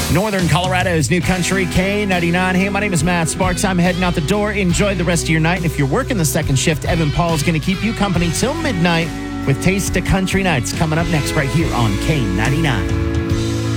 Northern Colorado's New Country K99. Hey, my name is Matt Sparks. I'm heading out the door. Enjoy the rest of your night. And if you're working the second shift, Evan Paul is going to keep you company till midnight with Taste of Country Nights coming up next right here on K99.